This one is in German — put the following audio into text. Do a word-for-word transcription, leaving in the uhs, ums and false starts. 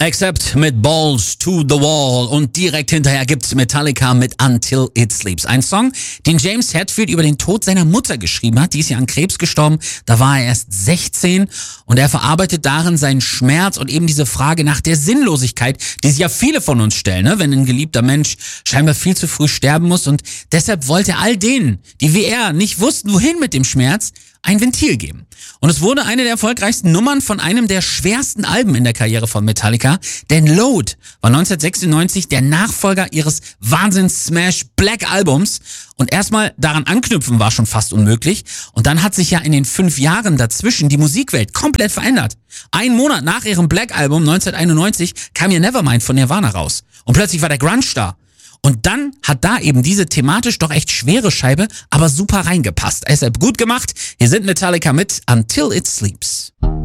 Except mit Balls to the Wall und direkt hinterher gibt's Metallica mit Until It Sleeps. Ein Song, den James Hetfield über den Tod seiner Mutter geschrieben hat. Die ist ja an Krebs gestorben, da war er erst sechzehn und er verarbeitet darin seinen Schmerz und eben diese Frage nach der Sinnlosigkeit, die sich ja viele von uns stellen, ne? Wenn ein geliebter Mensch scheinbar viel zu früh sterben muss, und deshalb wollte er all denen, die wie er nicht wussten, wohin mit dem Schmerz, ein Ventil geben. Und es wurde eine der erfolgreichsten Nummern von einem der schwersten Alben in der Karriere von Metallica, denn Load war neunzehnhundertsechsundneunzig der Nachfolger ihres Wahnsinns-Smash Black Albums, und erstmal daran anknüpfen war schon fast unmöglich, und dann hat sich ja in den fünf Jahren dazwischen die Musikwelt komplett verändert. Ein Monat nach ihrem Black Album neunzehnhunderteinundneunzig kam ja Nevermind von Nirvana raus und plötzlich war der Grunge da. Und dann hat da eben diese thematisch doch echt schwere Scheibe aber super reingepasst. Deshalb gut gemacht. Hier sind Metallica mit Until It Sleeps.